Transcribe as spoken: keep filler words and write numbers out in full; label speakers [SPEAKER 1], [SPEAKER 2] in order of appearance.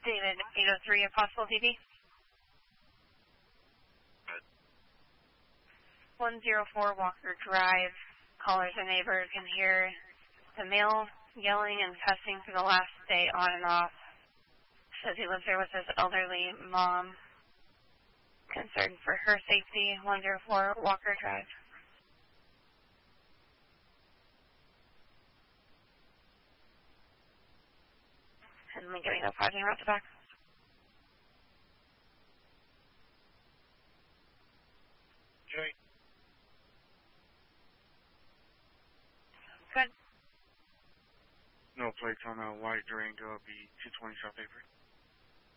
[SPEAKER 1] David, eight oh three, if possible, D B. one oh four Walker Drive. Callers and neighbors can hear the male yelling and cussing for the last day on and off. Says he lives there with his elderly mom. Concerned for her safety. one oh four Walker Drive. And then getting a project route to back.
[SPEAKER 2] Joey.
[SPEAKER 1] Good.
[SPEAKER 2] No plates on a white Durango, it'll be two twenty South Avery.